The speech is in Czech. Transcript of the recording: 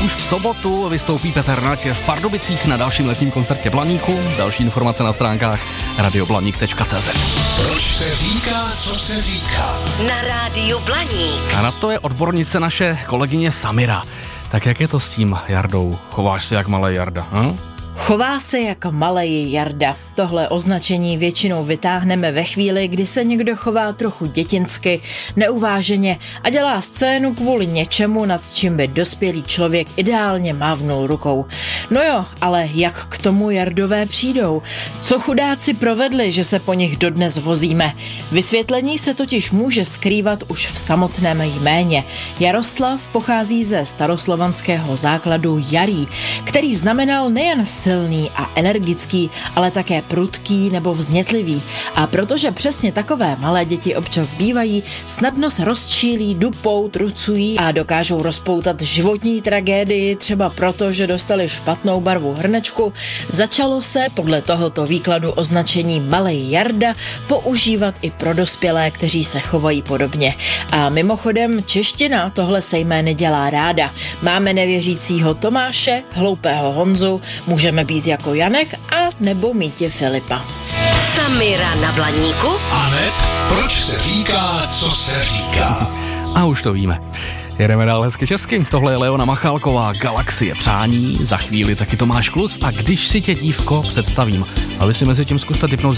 Už v sobotu vystoupí Petr Nať v Pardubicích na dalším letním koncertě Blaníku. Další informace na stránkách radioblaník.cz. Proč se říká, co se říká? Na rádiu Blaník. A na to je odbornice naše kolegyně Samira. Tak jak je to s tím, Jardou? Chováš se jak malej Jarda, hm? Chová se jak malej Jarda. Tohle označení většinou vytáhneme ve chvíli, kdy se někdo chová trochu dětinsky, neuváženě a dělá scénu kvůli něčemu, nad čím by dospělý člověk ideálně mávnul rukou. No jo, ale jak k tomu Jardové přijdou? Co chudáci provedli, že se po nich dodnes vozíme? Vysvětlení se totiž může skrývat už v samotném jméně. Jaroslav pochází ze staroslovanského základu Jarý, který znamenal nejen silný a energický, ale také prudký nebo vznětlivý. A protože přesně takové malé děti občas bývají, snadno se rozčílí, dupou, trucují a dokážou rozpoutat životní tragédii třeba proto, že dostali špatnou barvu hrnečku, začalo se podle tohoto výkladu označení malej Jarda používat i pro dospělé, kteří se chovají podobně. A mimochodem čeština tohle se jmény dělá ráda. Máme nevěřícího Tomáše, hloupého Honzu, můžeme být jako Janek a nebo mítě Filipa. Samira na Blaníku. Aneb, proč se říká, co se říká? A už to víme. Jedeme dál hezky česky. Tohle je Leona Machálková, Galaxie přání. Za chvíli taky Tomáš Klus a Když si tě dívko představím. A vy si mezi tím zkuste tipnout